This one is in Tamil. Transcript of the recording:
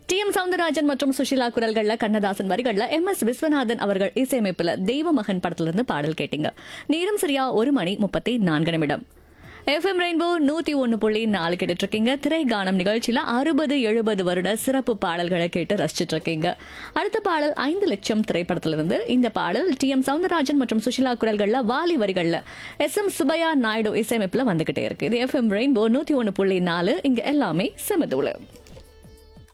டி.எம். சௌந்தரராஜன் மற்றும் சுஷிலா குரல்கள்ல, கண்ணதாசன் வரிகள்ல, எம்.எஸ். விஸ்வநாதன் அவர்கள் இசையமைப்புல தெய்வ மகன் படத்துல இருந்து பாடல் கேட்டீங்க. நேரம் சரியா 1:34. FM ரெயின்போ 101.4 கேட்டுட்டு இருக்கீங்க. திரை கானம் நிகழ்ச்சியில 60-70 வருட சிறப்பு பாடல்களை கேட்டு ரசிச்சுட்டு இருக்கீங்க. அடுத்த பாடல் 5 லட்சம் திரைப்படத்திலிருந்து. இந்த பாடல் டி.எம். சௌந்தரராஜன் மற்றும் சுஷிலா குரல்கள்ல, வாலி வரிகள்ல, எஸ்.எம். சுப்பையா நாயுடு இசையமைப்புல வந்துகிட்டே இருக்கு. இது FM ரெயின்போ 101.4. இங்க எல்லாமே செமதூளு.